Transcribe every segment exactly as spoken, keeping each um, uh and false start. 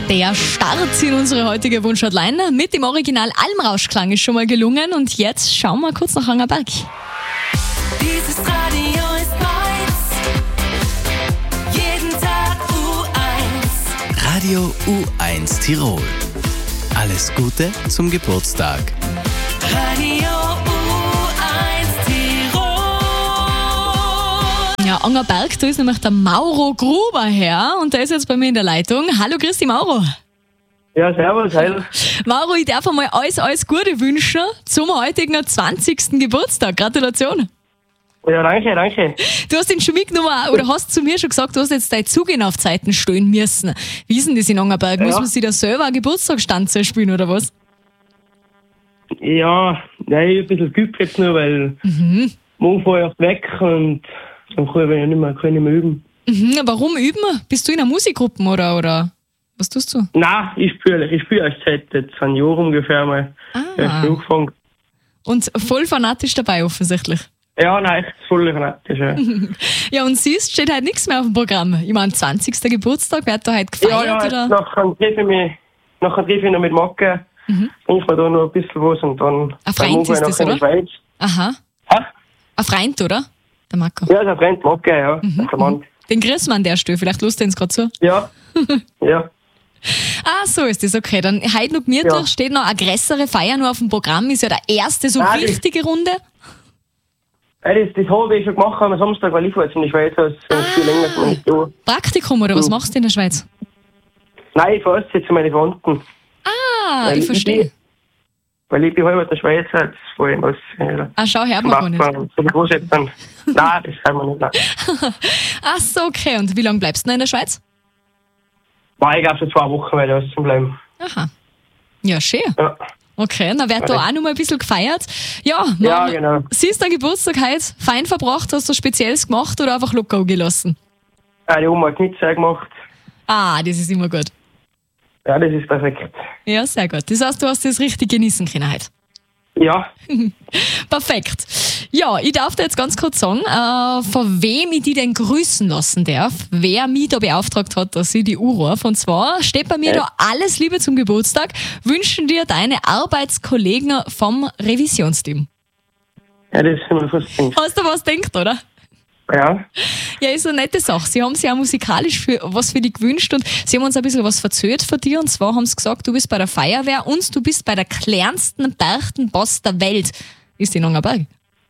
Der Start in unsere heutige Wunschhotline mit dem Original Almrauschklang ist schon mal gelungen und jetzt schauen wir kurz nach Angerberg. Dieses Radio ist meins, jeden Tag U eins. Radio U eins Tirol. Alles Gute zum Geburtstag. Radio U eins Tirol. Ja, Angerberg, da ist nämlich der Mauro Gruber her und der ist jetzt bei mir in der Leitung. Hallo, grüß dich, Mauro. Ja, servus, heil. Mauro, ich darf einmal alles, alles Gute wünschen zum heutigen zwanzigsten Geburtstag. Gratulation. Ja, danke, danke. Du hast den schon mitgenommen oder hast zu mir schon gesagt, du hast jetzt deine Zugelaufzeiten stehen müssen. Wie ist denn das in Angerberg? Ja. Muss man sich da selber einen Geburtstagsstanz spielen oder was? Ja, nein, ich hab ein bisschen geübt jetzt nur, weil Mhm. morgen fahre ich erst weg und dann kann ich ja nicht mehr, kann ich nicht mehr üben. Mhm, warum üben? Bist du in einer Musikgruppe oder, oder was tust du? Nein, ich spiele, ich spiele erst seit jetzt ein Jahr ungefähr mal. Ah. Erst angefangen. Und voll fanatisch dabei offensichtlich. Ja, nein, echt voll fanatisch. Ja, Ja, und siehst, steht halt nichts mehr auf dem Programm. Ich meine, zwanzigsten Geburtstag, wird da heute ja, gefeiert ja jetzt oder? nachher treffe ich mich, nachher treffe ich noch mit Macke. Mhm. Ich mir da noch ein bisschen was und dann Ein Freund dann ist das, in die oder? Schweiz. Aha. Ha? Ein Freund, oder? Der Marco. Ja, der Freund Macke, ja. Mhm. Der Mann. Den grüßen wir an der Stelle, vielleicht lust du uns gerade zu. Ja. Ja. Ah, so ist das, okay. Dann heute noch gemütlich, Ja. steht noch eine größere Feier nur auf dem Programm, ist ja der erste so Nein, das- richtige Runde. Ja, das, das habe ich schon gemacht am Samstag, weil ich fahre jetzt in die Schweiz, also ah. viel länger ist man nicht da. Praktikum oder was Mhm. machst du in der Schweiz? Nein, ich fahre jetzt zu meinen Verwandten. Ah, Weil ich verstehe. bin- Weil ich bin halber der Schweiz, jetzt fahre ich was äh, Ah, schau, hört man gar nicht. machen. Zu den Großeltern. Nein, das kann man nicht. Nein. Ach so, okay. Und wie lange bleibst du noch in der Schweiz? Nein, ich glaube schon zwei Wochen werde ich bleiben. Aha. Ja, schön. Ja. Okay, dann wird da auch noch mal ein bisschen gefeiert. Ja, Ja, Mama, genau. siehst du deinen Geburtstag heute fein verbracht? Hast du was Spezielles gemacht oder einfach locker gelassen? Ja, die Oma hat nichts gemacht. Ah, das ist immer gut. Ja, das ist perfekt. Ja, sehr gut. Das heißt, du hast das richtig genießen können heute. Ja, Perfekt. Ja, ich darf dir jetzt ganz kurz sagen, äh, von wem ich dich denn grüßen lassen darf, wer mich da beauftragt hat, dass ich die Uhr rufe. Und zwar steht bei mir Ja. da alles Liebe zum Geburtstag, wünschen dir deine Arbeitskollegen vom Revisionsteam. ja, das ist mir fast gedacht. Hast du was gedacht, oder? Ja, Ja, ist eine nette Sache. Sie haben sich auch musikalisch für, was für dich gewünscht und sie haben uns ein bisschen was verzögert von dir. Und zwar haben sie gesagt, du bist bei der Feuerwehr und du bist bei der kleinsten Berchtenboss der Welt. Ist die in Angerberg?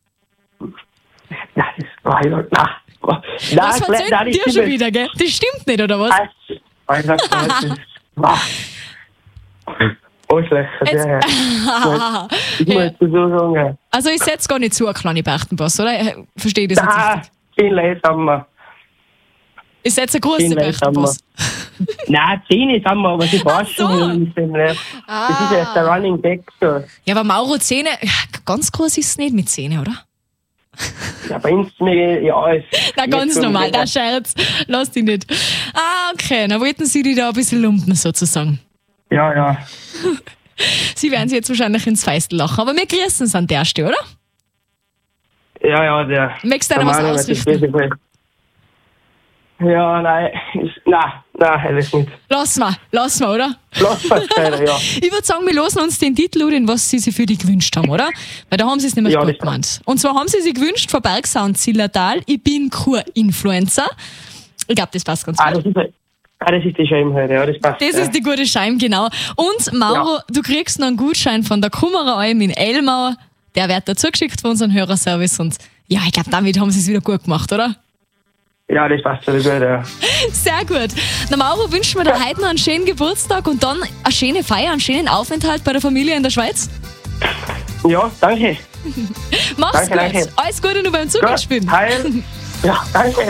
ja, das war ja, nein. Nein, Was nein, verzögert nein, dir das schon stimmt wieder, gell? Das stimmt nicht, oder was? nicht. Ich sag mal, das ist, wow. Oh, schlecht. Jetzt- Ja, ja. Ich muss jetzt so sagen, ja. Also ich setze gar nicht zu, eine kleine Berchtenboss, oder? Ich verstehe das jetzt Ah, richtig. zehn Leute haben wir. Ich setze eine große zehn Leute Berchtenboss. Nein, zehn ist haben wir, aber sie Ach forschen. so. nicht. Das ist ja der Running Gag. So. Ja, aber Mauro, Zähne, ja, ganz groß ist es nicht mit Zähne, oder? Ja, bei uns, nee, ja, ist. Na, ganz nicht so normal, mega. der Scherz. Lass dich nicht. Ah, okay, dann wollten sie dich da ein bisschen lumpen, sozusagen. Ja, ja. Sie werden sich jetzt wahrscheinlich ins Feistel lachen, aber wir grüßen es an der Stelle, oder? Ja, ja, der. Möchtest du der dir was Manuel hat das ausrichten? Beste gemacht. Ja, nein, ist, nein, nein, alles nicht. Lass mal, lass mal, oder? Lass mal leider, ja. Ich würde sagen, wir losen uns den Titel an, den was sie sich für dich gewünscht haben, oder? Weil da haben sie es nämlich Ja, gut das gemeint. Und zwar haben sie sich gewünscht von Bergsound Zillertal, ich bin Kur-Influencer. Ich glaube, das passt ganz Ah, gut. das ist, ah, das ist die Scheibe heute, ja, das passt. Das ja. ist die gute Scheim, genau. Und Mauro, Ja. du kriegst noch einen Gutschein von der Kummereralm in Elmau. Der wird dazu geschickt von unserem Hörerservice. Und ja, ich glaube, damit haben sie es wieder gut gemacht, oder? Ja, das passt schon gut, ja. Sehr gut. Na Mauro, wünschen wir dir heute noch einen schönen Geburtstag und dann eine schöne Feier, einen schönen Aufenthalt bei der Familie in der Schweiz. Ja, danke. Mach's Danke, gut. danke. Alles Gute nur beim Zugaspielen. Gut, heil. Ja, danke.